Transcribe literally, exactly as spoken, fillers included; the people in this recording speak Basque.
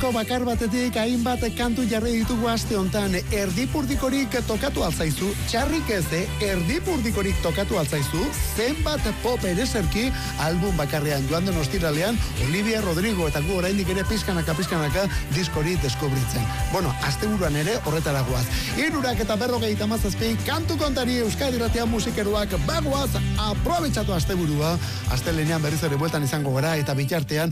disko bakar batetik hainbat kantu jarri ditugu aste hontan. Erdipurdikorik tokatu altzaizu, txarrik ez, eh? Erdipurdikorik tokatu altzaizu, zenbat pop ereserki album bakarrean joan den ostiralean, Olivia Rodrigo eta gu oraindik ere pizkanaka pizkanaka diskori deskubritzen. Bueno, asteburuan ere horretara goaz. Hirurak eta berrogeita hamazazpi kantu kontari Euskadi Irratia musikeroak bagoaz, aprobetxatu asteburua. Astelenean berriz ere bueltan izango gara eta bitartean